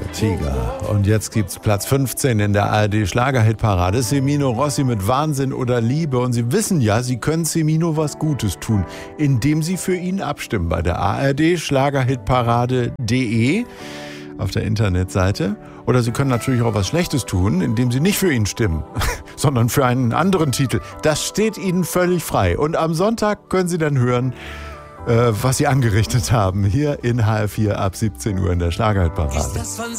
Tiger. Und jetzt gibt's Platz 15 in der ARD-Schlagerhitparade. Semino Rossi mit Wahnsinn oder Liebe. Und Sie wissen ja, Sie können Semino was Gutes tun, indem Sie für ihn abstimmen bei der ARD-Schlagerhitparade.de auf der Internetseite. Oder Sie können natürlich auch was Schlechtes tun, indem Sie nicht für ihn stimmen, sondern für einen anderen Titel. Das steht Ihnen völlig frei. Und am Sonntag können Sie dann hören, was Sie angerichtet haben, hier in HR4 ab 17 Uhr in der Schlagerhitparade.